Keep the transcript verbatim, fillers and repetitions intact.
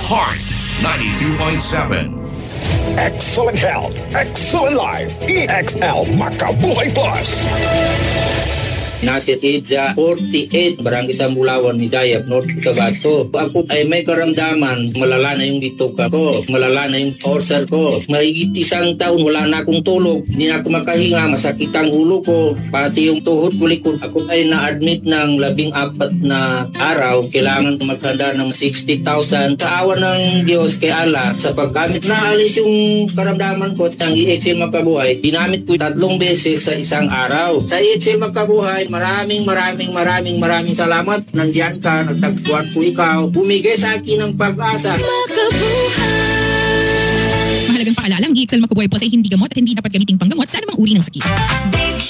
Heart ninety-two point seven. Excellent health, excellent life. E X L Makabuhay Plus. Nasir Idza, forty-eight, Barangay Sambulawan, Mijayap, North Cotabato. Ako ay may karamdaman, malala na yung bitok ko, malala na yung ulcer ko. Mahigit isang taon, wala na akong tulog. Hindi na ako makahinga, masakit ang ulo ko, pati yung tuhod ko likod. Ako ay na-admit ng labing apat na araw. Kailangan maghanda ng sixty thousand. Sa awa ng Diyos kay Allah, sa paggamit na alis yung karamdaman ko, ang E X L Makabuhay, dinamit ko tatlong beses sa isang araw. Sa E X L Makabuhay, maraming maraming maraming maraming salamat. Nandiyan ka, nagtagpuan ko ikaw, bumigay sa akin ng pag-asa. Mahalagang paalala, ang E X L Makabuhay Plus ay hindi gamot at hindi dapat gamiting panggamot sa anumang uri ng sakit.